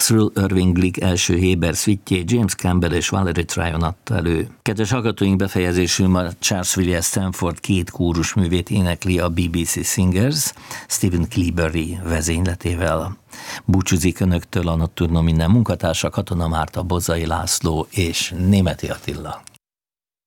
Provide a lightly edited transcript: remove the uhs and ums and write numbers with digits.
Thrill Irving Glick első Héber szvittjét James Campbell és Valerie Tryon adta elő. Kedves hallgatóink, befejezésül ma Charles William Stanford 2 kórusművét énekli a BBC Singers, Stephen Cleabury vezényletével. Búcsúzik önöktől a Nocturno minden munkatársa, Katona Márta, Bozai László és Németi Attila.